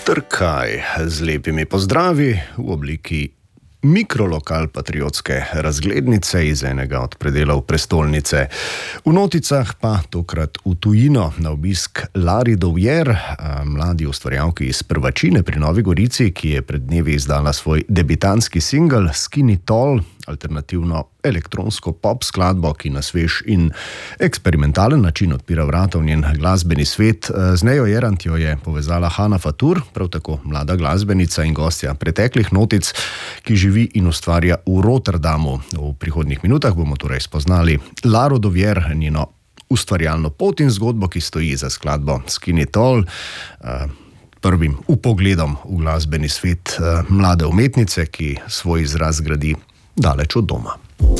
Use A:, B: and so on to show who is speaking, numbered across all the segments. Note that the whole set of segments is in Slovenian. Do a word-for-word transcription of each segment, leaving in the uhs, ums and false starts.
A: Trkaj z lepimi pozdravi v obliki mikrolokal patriotske razglednice iz enega od predelov prestolnice. V noticah pa tokrat v tujino na obisk Lari Dovjer, mladi ustvarjalki iz Prvačine pri Novi Gorici, ki je pred dnevi izdala svoj debitanski singel Skinny Tall, alternativno elektronsko pop skladbo, ki na svež in eksperimentalen način odpira vrata v njen glasbeni svet. Z Nejo Jerant jo je povezala Hana Fatur, prav tako mlada glasbenica in gostja preteklih notic, ki živi in ustvarja v Rotterdamu. V prihodnjih minutah bomo torej spoznali Laro Dovjer, njeno ustvarjalno pot in zgodbo, ki stoji za skladbo Skinny Tall, prvim vpogledom v glasbeni svet mlade umetnice, ki svoj izraz gradi daleč od doma.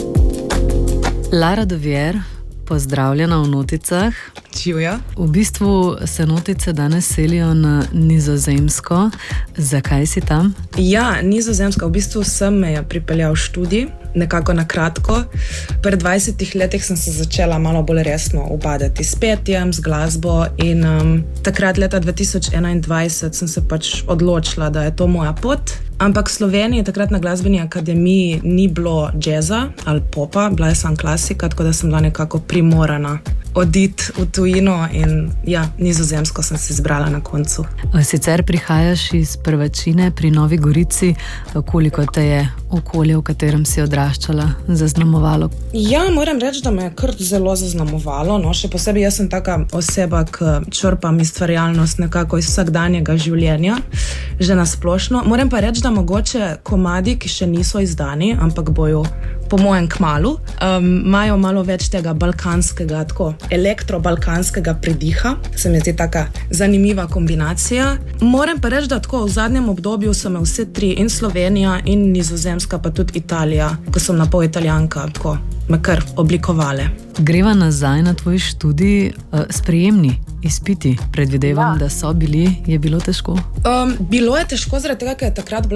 B: Lara Dovjer, pozdravljena v noticah.
C: Živjo.
B: V bistvu se notice danes selijo na Nizozemsko. Zakaj si tam?
C: Ja, Nizozemska. V bistvu sem me je pripeljal študij, nekako na kratko. Pred dvajsetih letih sem se začela malo bolj resno ubadati s petjem, z glasbo in um, takrat leta dva tisoč enaindvajset sem se pač odločila, da je to moja pot. Ampak v Sloveniji takrat na glasbeni akademiji ni bilo džeza ali popa, bila je samo klasika, tako da sem bila nekako primorana oditi v tujino in ja, Nizozemsko sem si izbrala na koncu.
B: Sicer prihajaš iz Prvačine pri Novi Gorici, koliko te je okolje, v katerem si odraščala, zaznamovalo?
C: Ja, moram reči, da me je kar zelo zaznamovalo. No, še posebej jaz sem taka oseba, ki črpam ustvarjalnost nekako iz vsakdanjega življenja, že nasplošno. Moram pa reči, da mogoče komadi, ki še niso izdani, ampak bojo po mojem kmalu, um, imajo malo več tega balkanskega, tako elektro-balkanskega pridiha. Se mi zdi taka zanimiva kombinacija. Moram pa reči, da tako v zadnjem obdobju so me vse tri, in Slovenija, in Nizozemska, pa tudi Italija, ko sem na pol Italijanka, tako me kar oblikovale.
B: Greva nazaj na tvoj študij. Sprejemni izpiti, predvidevam, ja, da so bili, je bilo težko?
C: Um, bilo je težko, zaradi tega, ker je takrat bila